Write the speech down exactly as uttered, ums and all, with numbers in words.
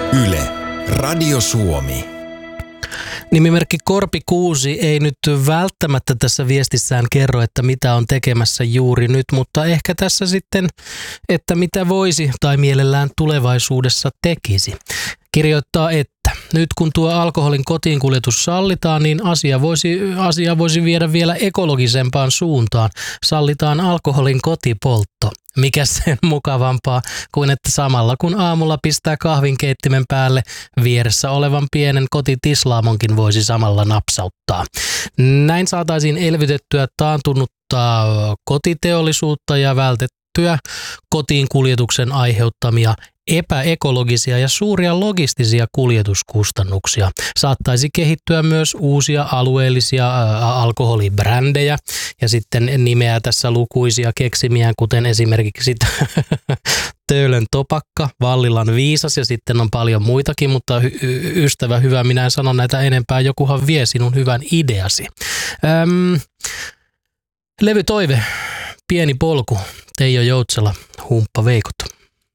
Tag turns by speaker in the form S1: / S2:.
S1: Yle, Radio Suomi.
S2: Nimimerkki Korpi Kuusi ei nyt välttämättä tässä viestissään kerro, että mitä on tekemässä juuri nyt, mutta ehkä tässä sitten, että mitä voisi tai mielellään tulevaisuudessa tekisi. Kirjoittaa, että nyt kun tuo alkoholin kotiinkuljetus sallitaan, niin asia voisi, asia voisi viedä vielä ekologisempaan suuntaan. Sallitaan alkoholin kotipoltto. Mikä sen mukavampaa kuin että samalla kun aamulla pistää kahvinkeittimen päälle, vieressä olevan pienen kotitislaamonkin voisi samalla napsauttaa. Näin saataisiin elvytettyä taantunutta kotiteollisuutta ja vältettyä kotiin kuljetuksen aiheuttamia epäekologisia ja suuria logistisia kuljetuskustannuksia. Saattaisi kehittyä myös uusia alueellisia ä, alkoholibrändejä ja sitten nimeää tässä lukuisia keksimiään, kuten esimerkiksi Töölön Topakka, Vallilan Viisas ja sitten on paljon muitakin, mutta y- y- ystävä hyvä, minä en sano näitä enempää, jokuhan vie sinun hyvän ideasi. Öm, levytoive, Pieni polku, Teijo Joutsela, Humppa Veikot.